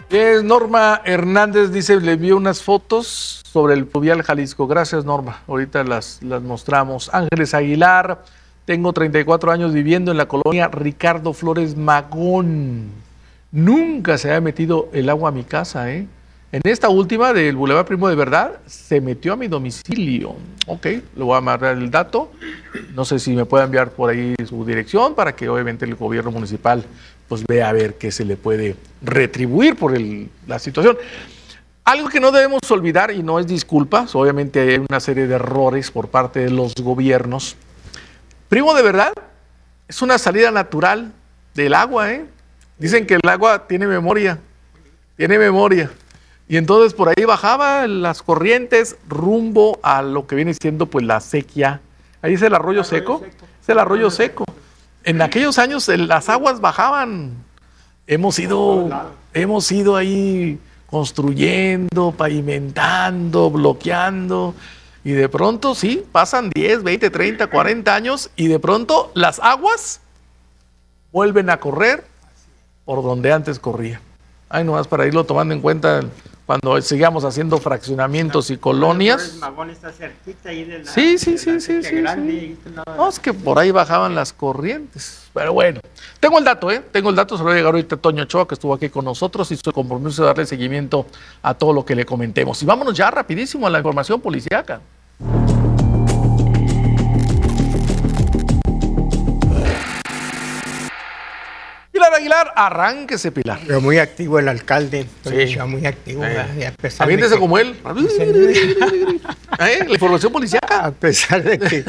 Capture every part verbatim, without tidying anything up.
Es Norma Hernández dice, le envió unas fotos sobre el pluvial Jalisco. Gracias, Norma. Ahorita las, las mostramos. Ángeles Aguilar, tengo treinta y cuatro años viviendo en la colonia Ricardo Flores Magón. Nunca se había metido el agua a mi casa, ¿eh? En esta última del Boulevard Primo de Verdad, se metió a mi domicilio. Ok, le voy a amarrar el dato. No sé si me puede enviar por ahí su dirección para que obviamente el gobierno municipal pues vea a ver qué se le puede retribuir por el, la situación. Algo que no debemos olvidar, y no es disculpas, obviamente hay una serie de errores por parte de los gobiernos. Primo de Verdad es una salida natural del agua, ¿eh? Dicen que el agua tiene memoria, tiene memoria. Y entonces por ahí bajaban las corrientes rumbo a lo que viene siendo pues la sequía. Ahí es el arroyo seco, es el arroyo seco. En aquellos años las aguas bajaban. Hemos ido, hemos ido ahí construyendo, pavimentando, bloqueando. Y de pronto, sí, pasan diez, veinte, treinta, cuarenta años y de pronto las aguas vuelven a correr por donde antes corría. Ay, nomás para irlo tomando en cuenta cuando sigamos haciendo fraccionamientos y colonias. Sí, sí, sí, sí, sí. No, es que por ahí bajaban las corrientes. Pero bueno, tengo el dato, ¿eh? Tengo el dato, se lo va a llegar ahorita Toño Ochoa, que estuvo aquí con nosotros, y su compromiso de darle seguimiento a todo lo que le comentemos. Y vámonos ya rapidísimo a la información policíaca. Pilar Aguilar, arránquese, Pilar. Pero muy activo el alcalde. Sí. Ya muy activo. Eh. A pesar Aviéntese de que, como él. ¿Eh? La información policiaca. A pesar de que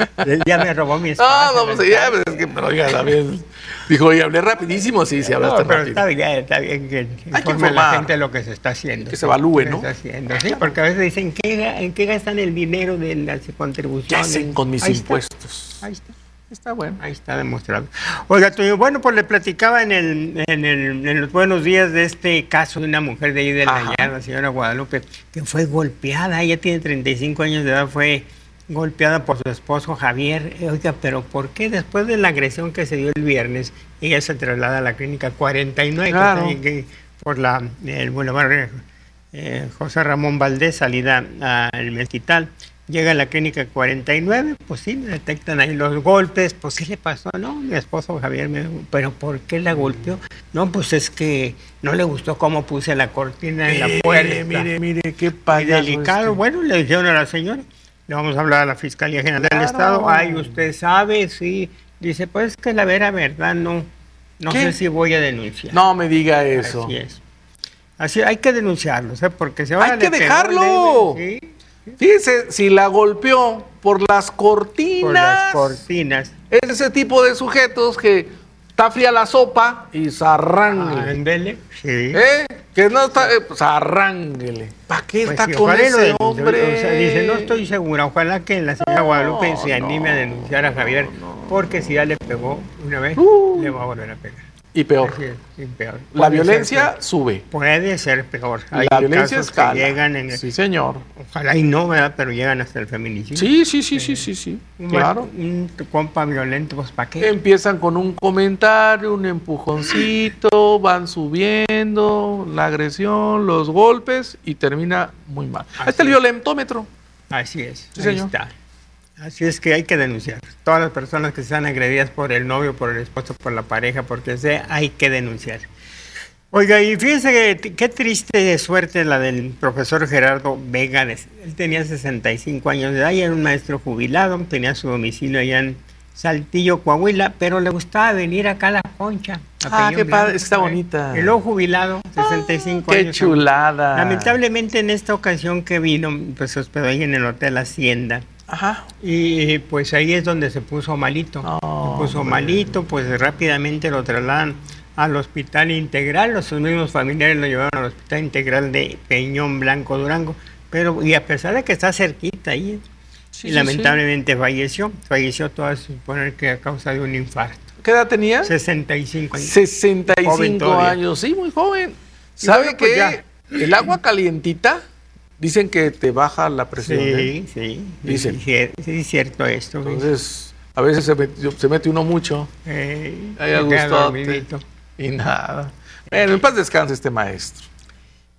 ya me robó mi espacio. No, no, pues ya, es que, pero oiga, también. Dijo, oye, hablé rapidísimo. Sí, sí, hablaste no, pero rápido. está bien, está bien que informe a la gente lo que se está haciendo. Que se evalúe, ¿no? Se está haciendo, sí, porque a veces dicen, ¿qué, ¿en qué gastan el dinero de las contribuciones? ¿Qué hacen con mis Ahí impuestos? Está. Ahí está. Está bueno. Ahí está demostrado. Oiga, Toño, bueno, pues le platicaba en el, en el en los buenos días de este caso de una mujer de ahí de la Llana, la señora Guadalupe, que fue golpeada. Ella tiene treinta y cinco años de edad, fue golpeada por su esposo Javier. Oiga, pero ¿por qué después de la agresión que se dio el viernes, ella se traslada a la clínica cuarenta y nueve, claro, que, que, por la el Boulevard eh, José Ramón Valdés, salida al Mezquital? Llega a la clínica cuarenta y nueve, pues sí, le detectan ahí los golpes. Pues ¿qué le pasó? No, mi esposo Javier me dijo, ¿pero por qué la golpeó? No, pues es que no le gustó cómo puse la cortina en la puerta. Mire, mire, qué payaso. Y delicado. Este. Bueno, le dijeron a la señora, le vamos a hablar a la Fiscalía General claro. del Estado. Ay, usted sabe, sí. Dice, pues es que la vera verdad no, no sé si voy a denunciar. No me diga eso. Así es. Así hay que denunciarlo, ¿eh? Porque se ahora hay que le dejarlo. Leve, ¿sí? Fíjese, si la golpeó por las cortinas. Por las cortinas. Es ese tipo de sujetos que está fría la sopa y zarránguele. Ándele, sí. ¿Eh? Que no está, eh, pues zarránguele. ¿Para qué pues está sí, con ese de, hombre? O sea, dice, no estoy segura. Ojalá que la señora no, Guadalupe se anime no, a denunciar a Javier, no, no. porque si ya le pegó una vez, uh, le va a volver a pegar. Y peor. Sí, sí, peor. La violencia sube. Puede ser peor. Hay la violencia escala. Que llegan en el, sí, señor. Ojalá y no, ¿verdad? Pero llegan hasta el feminicidio. Sí, sí, sí, sí, sí, sí. Un, claro. Un compa violento, pues ¿para qué? Empiezan con un comentario, un empujoncito, van subiendo, la agresión, los golpes y termina muy mal. Ahí está el violentómetro. Así es. Sí, ahí señor. está. Así es que hay que denunciar. Todas las personas que sean agredidas por el novio, por el esposo, por la pareja, porque sea, hay que denunciar. Oiga, y fíjense que qué triste suerte la del profesor Gerardo Vega. Él tenía sesenta y cinco años de edad y era un maestro jubilado, tenía su domicilio allá en Saltillo, Coahuila, pero le gustaba venir acá a La Concha. Ah, qué padre, está bonita. Y luego jubilado, sesenta y cinco ah, años. Qué chulada. Lamentablemente en esta ocasión que vino, pues se hospedó ahí en el Hotel Hacienda. Ajá. Y pues ahí es donde se puso malito. Oh, se puso hombre. malito, pues rápidamente lo trasladan al Hospital Integral. Los sus mismos familiares lo llevaron al Hospital Integral de Peñón Blanco, Durango. Pero, y a pesar de que está cerquita ahí, sí, y sí, lamentablemente sí. falleció. Falleció todo a suponer que a causa de un infarto. ¿Qué edad tenía? sesenta y cinco años. sesenta y cinco años, sí, muy joven. ¿Sabe bueno, pues que el agua calientita? Dicen que te baja la presión. Sí, ¿eh? sí. Dicen. Sí, sí, es cierto esto. Entonces, a veces se mete, se mete uno mucho. Eh, Ahí a gustote. Y nada. Bueno, en paz descanse este maestro.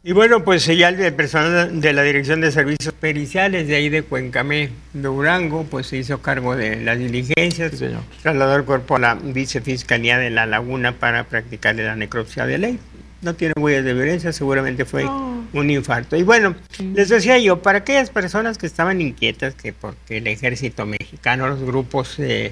Y bueno, pues ya el personal de la Dirección de Servicios Periciales de ahí de Cuencamé, de Durango, pues se hizo cargo de las diligencias, Sí, señor. trasladó el cuerpo a la Vicefiscalía de La Laguna para practicarle la necropsia de ley. No tiene huellas de violencia, seguramente fue No. un infarto. Y bueno, les decía yo, para aquellas personas que estaban inquietas, que porque el ejército mexicano, los grupos eh,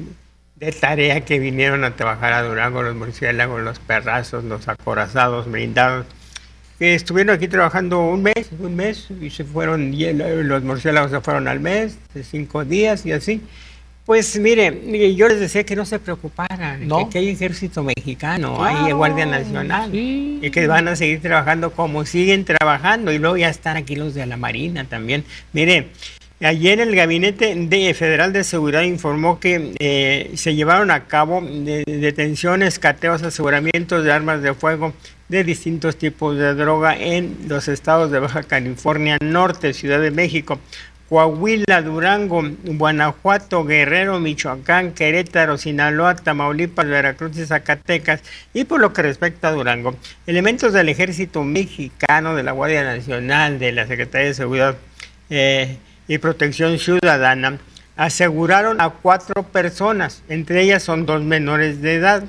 de tarea que vinieron a trabajar a Durango, los murciélagos, los perrazos, los acorazados, blindados, que estuvieron aquí trabajando un mes, un mes, y se fueron, y los murciélagos se fueron al mes, de cinco días y así. Pues mire, yo les decía que no se preocuparan, ¿No? que, que hay ejército mexicano, Claro, hay Guardia Nacional, sí. y que van a seguir trabajando como siguen trabajando, y luego ya están aquí los de la Marina también. Mire, ayer el Gabinete de Federal de Seguridad informó que eh, se llevaron a cabo de, detenciones, cateos, aseguramientos de armas de fuego de distintos tipos de droga en los estados de Baja California Norte, Ciudad de México, Coahuila, Durango, Guanajuato, Guerrero, Michoacán, Querétaro, Sinaloa, Tamaulipas, Veracruz y Zacatecas. Y por lo que respecta a Durango, elementos del Ejército Mexicano, de la Guardia Nacional, de la Secretaría de Seguridad eh, y Protección Ciudadana aseguraron a cuatro personas, entre ellas son dos menores de edad.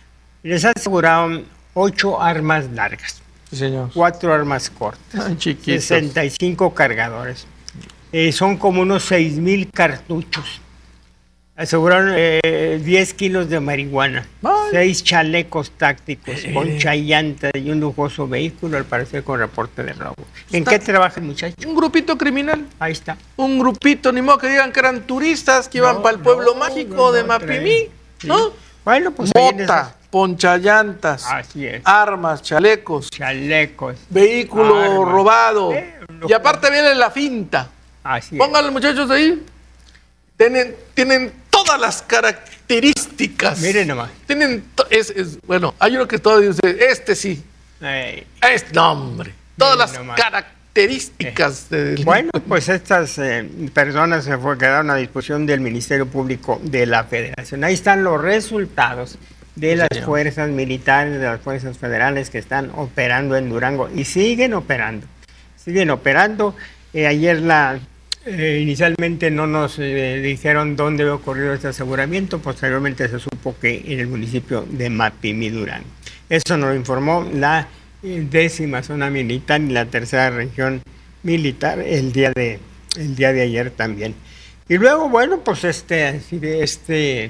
Les aseguraron ocho armas largas, Sí, señor. cuatro armas cortas, Ay, chiquitos. sesenta y cinco cargadores. Eh, son como unos seis mil cartuchos. Aseguraron eh, diez kilos de marihuana, Ay. seis chalecos tácticos, Eh. concha y llanta y un lujoso vehículo, al parecer con reporte de robo. ¿En Está- qué trabaja el muchacho? Un grupito criminal. Ahí está. Un grupito, ni modo que digan que eran turistas que iban No, para el pueblo no, mágico no, de no, Mapimí, traen. Sí. ¿no? Bueno, pues ahí en Mota, esas- ponchallantas, Así es. armas, chalecos, Chalecos. vehículo Armas. robado. Eh, lo- Y aparte viene la finta. Así es. Pónganle, muchachos, ahí. Tienen, tienen todas las características. Miren nomás. Tienen, to- es, es- bueno, hay uno que todavía dice, este sí, Eh, este, no, hombre. Todas Miren las nomás. características del... Bueno, pues estas eh, personas se fue, quedaron a disposición del Ministerio Público de la Federación. Ahí están los resultados de las señor. fuerzas militares, de las fuerzas federales que están operando en Durango y siguen operando. Siguen operando. Eh, ayer la eh, inicialmente no nos eh, dijeron dónde había ocurrido este aseguramiento, posteriormente se supo que en el municipio de Mapimí, Durango. Eso nos lo informó la eh, décima zona militar y la tercera región militar el día de el día de ayer también. Y luego, bueno, pues este así de este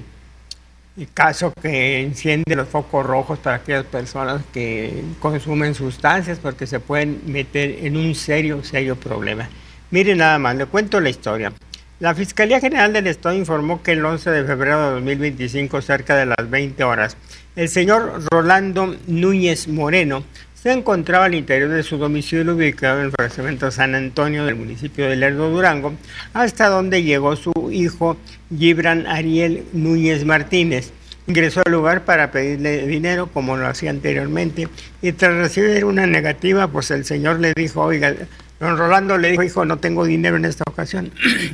caso que enciende los focos rojos para aquellas personas que consumen sustancias, porque se pueden meter en un serio, serio problema. Miren nada más, le cuento la historia. La Fiscalía General del Estado informó que el once de febrero de dos mil veinticinco, cerca de las veinte horas, el señor Rolando Núñez Moreno se encontraba al interior de su domicilio ubicado en el fraccionamiento San Antonio del municipio de Lerdo, Durango, hasta donde llegó su hijo Gibran Ariel Núñez Martínez. Ingresó al lugar para pedirle dinero, como lo hacía anteriormente, y tras recibir una negativa, pues el señor le dijo, oiga, don Rolando le dijo, hijo, no tengo dinero en esta ocasión.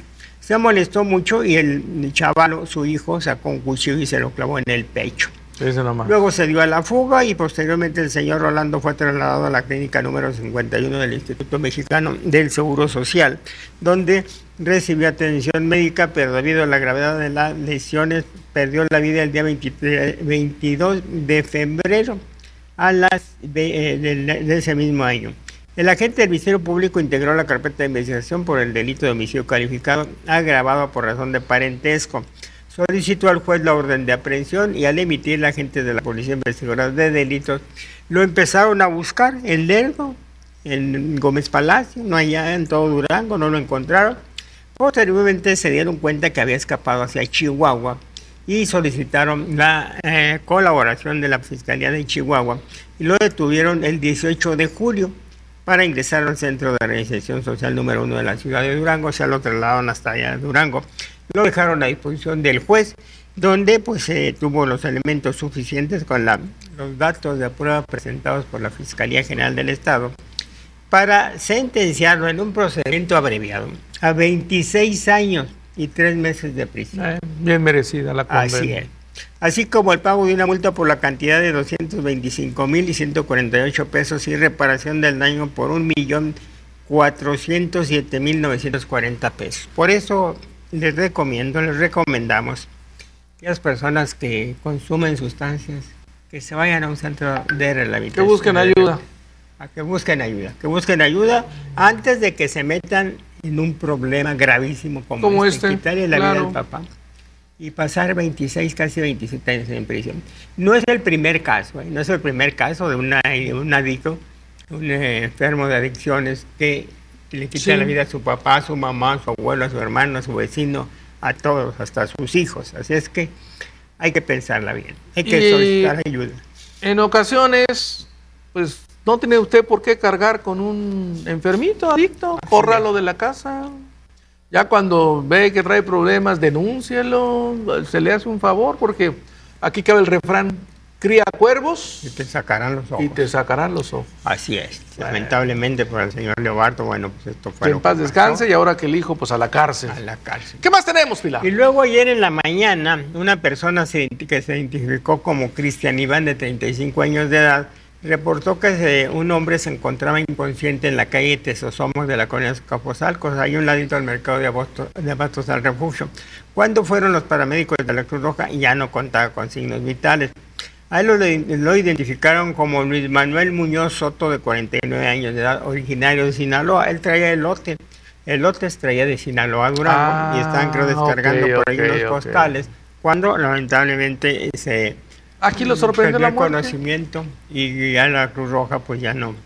Se molestó mucho y el chavalo, su hijo, sacó un cuchillo y se lo clavó en el pecho. Ese nomás. Luego se dio a la fuga y posteriormente el señor Rolando fue trasladado a la clínica número cincuenta y uno del Instituto Mexicano del Seguro Social, donde recibió atención médica, pero debido a la gravedad de las lesiones perdió la vida el día veintidós de febrero a las de, de, de ese mismo año. El agente del Ministerio Público integró la carpeta de investigación por el delito de homicidio calificado agravado por razón de parentesco. Solicitó al juez la orden de aprehensión y al emitir la agente de la Policía Investigadora de Delitos lo empezaron a buscar en Lerdo, en Gómez Palacio, no allá en todo Durango, no lo encontraron. Posteriormente se dieron cuenta que había escapado hacia Chihuahua y solicitaron la eh, colaboración de la Fiscalía de Chihuahua y lo detuvieron el dieciocho de julio para ingresar al Centro de Reinserción Social número uno de la ciudad de Durango. Se lo trasladaron hasta allá de Durango. Lo dejaron a disposición del juez, donde pues eh, tuvo los elementos suficientes con la, los datos de prueba presentados por la Fiscalía General del Estado para sentenciarlo en un procedimiento abreviado a veintiséis años y tres meses de prisión. Eh, bien merecida la condena. Así es. así como el pago de una multa por la cantidad de doscientos veinticinco mil y ciento cuarenta y ocho pesos y reparación del daño por un millón cuatrocientos siete mil novecientos cuarenta pesos. Por eso les recomiendo, les recomendamos que las personas que consumen sustancias, que se vayan a un centro de rehabilitación. Que busquen ayuda. A que busquen ayuda, que busquen ayuda antes de que se metan en un problema gravísimo como, como este, este, quitarle la claro. vida al papá y pasar veintiséis, casi veintisiete años en prisión. No es el primer caso, ¿eh? no es el primer caso de, una, de un adicto, un eh, enfermo de adicciones que le quita sí. la vida a su papá, a su mamá, a su abuelo, a su hermano, a su vecino, a todos, hasta a sus hijos. Así es que hay que pensarla bien, hay que y solicitar ayuda. En ocasiones, pues no tiene usted por qué cargar con un enfermito, adicto, córralo de la casa. Ya cuando ve que trae problemas, denúncielo, se le hace un favor, porque aquí cabe el refrán, cría cuervos y te sacarán los ojos. Y te sacarán los ojos. Así es. Lamentablemente para el señor Leobardo, bueno, pues esto fue. Que en paz descanse y ahora que el hijo, pues a la cárcel. A la cárcel. ¿Qué más tenemos, Pilar? Y luego ayer en la mañana, una persona se, que se identificó como Cristian Iván, de treinta y cinco años de edad, reportó que se, un hombre se encontraba inconsciente en la calle Tesosomos de la colonia Capozalcos, ahí un ladito al mercado de abastos, de abastos al refugio. Cuando fueron los paramédicos de la Cruz Roja, ya no contaba con signos vitales. A él lo, lo identificaron como Luis Manuel Muñoz Soto, de cuarenta y nueve años de edad, originario de Sinaloa. Él traía elote, elotes traía de Sinaloa a Durango, ah, y estaban, creo, descargando okay, por ahí okay, unos okay. postales, cuando lamentablemente se... Aquí lo sorprendió la muerte. Conocimiento y ya la Cruz Roja pues ya no,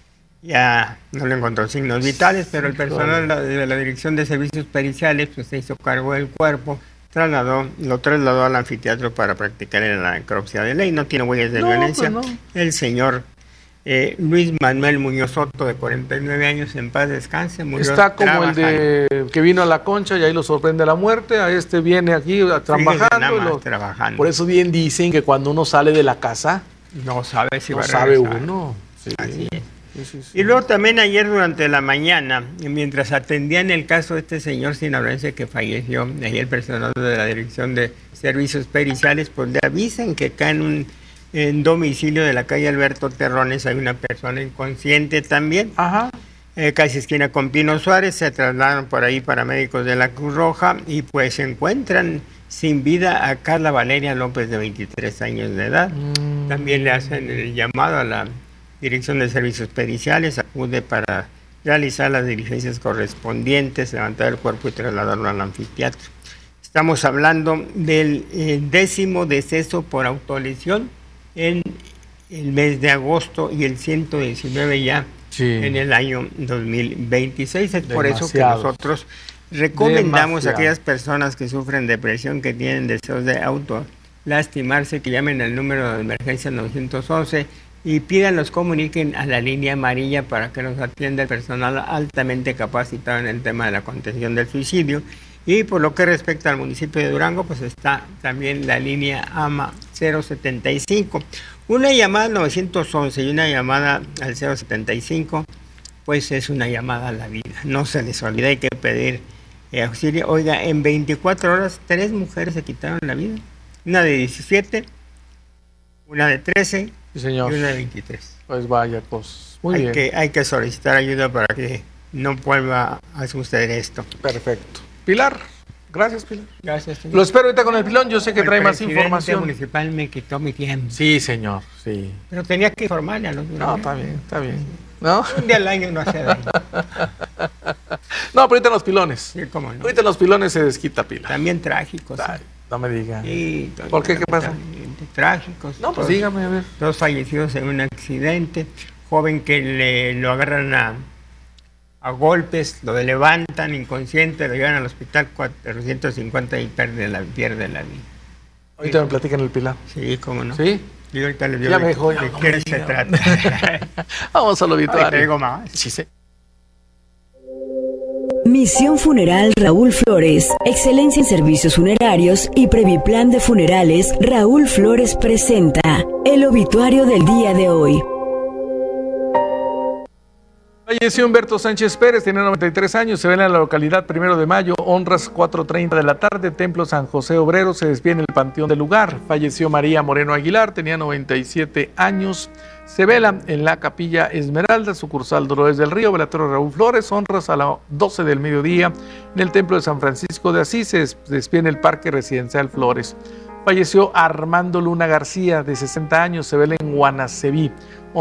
ya no le encontró signos vitales, pero el personal de la, de la Dirección de Servicios Periciales pues se hizo cargo del cuerpo, trasladó, lo trasladó al anfiteatro para practicar la necropsia de ley. No tiene huellas de no, violencia. Pues no. El señor eh, Luis Manuel Muñoz Soto, de cuarenta y nueve años, en paz descanse, murió. Está como trabajando. El de que vino a la Concha y ahí lo sorprende la muerte, a este viene aquí trabajando. Sí, lo, trabajando. Por eso bien dicen que cuando uno sale de la casa, no sabe si no va a sabe regresar. uno. Sí. Así es. Sí, sí, sí. Y luego también ayer durante la mañana, mientras atendían el caso de este señor sinaloense que falleció, ahí el personal de la Dirección de Servicios Periciales, pues le avisan que acá en un en domicilio de la calle Alberto Terrones hay una persona inconsciente también. Ajá. Eh, casi esquina con Pino Suárez, se trasladaron por ahí paramédicos de la Cruz Roja y pues se encuentran sin vida a Carla Valeria López, de veintitrés años de edad. Mm. También le hacen el llamado a la Dirección de Servicios Periciales, acude para realizar las diligencias correspondientes, levantar el cuerpo y trasladarlo al anfiteatro. Estamos hablando del eh, décimo deceso por autolesión en el mes de agosto y el ciento diecinueve ya sí. en el año dos mil veintiséis. Es por eso que nosotros recomendamos Demasiado. a aquellas personas que sufren depresión, que tienen deseos de auto lastimarse, que llamen al número de emergencia novecientos once y pidan los comuniquen a la línea amarilla para que los atienda el personal altamente capacitado en el tema de la contención del suicidio. Y por lo que respecta al municipio de Durango, pues está también la línea A M A cero setenta y cinco. Una llamada al novecientos once y una llamada al cero setenta y cinco, pues es una llamada a la vida. No se les olvide, hay que pedir eh, auxilio. Oiga, en veinticuatro horas, tres mujeres se quitaron la vida. Una de diecisiete, una de trece sí, señor. y una de veintitrés. Pues vaya, pues muy hay bien. Que, hay que solicitar ayuda para que no vuelva a suceder esto. Perfecto. Pilar, gracias, Pilar. Gracias, señor. Lo espero ahorita con el pilón, yo sé que el trae más información. El municipal me quitó mi tiempo. Sí, señor, sí. Pero tenía que informarle a los No, está bien, está bien. ¿No? Un día al año no hace daño. No, pero ahorita en los pilones. Sí, cómo no. Ahorita en los pilones se desquita, Pilar. También trágicos. Ay, ¿sí? No me diga. Sí, ¿Por qué? ¿Qué pasa? Trágicos. No, pues todos, dígame, a ver. Dos fallecidos en un accidente. Joven que le, lo agarran a... a golpes, lo levantan inconsciente, lo llevan al hospital cuatrocientos cincuenta y pierde la, pierde la vida. Ahorita sí. me platican el Pilar. Sí, cómo no. Sí. Y ahorita les digo ya de, me dijo, de no, qué no, se no. trata. Vamos al obituario. Ay, traigo más. Sí, sí. Misión Funeral Raúl Flores, excelencia en servicios funerarios y Previplan de Funerales. Raúl Flores presenta el obituario del día de hoy. Falleció Humberto Sánchez Pérez, tenía noventa y tres años, se ve en la localidad Primero de Mayo, honras cuatro treinta de la tarde, Templo San José Obrero, se despide en el panteón del lugar. Falleció María Moreno Aguilar, tenía noventa y siete años, se vela en la Capilla Esmeralda, sucursal Dolores del Río, velatorio Raúl Flores, honras a las doce del mediodía en el Templo de San Francisco de Asís, se despide en el Parque Residencial Flores. Falleció Armando Luna García, de sesenta años, se vela en Guanaceví.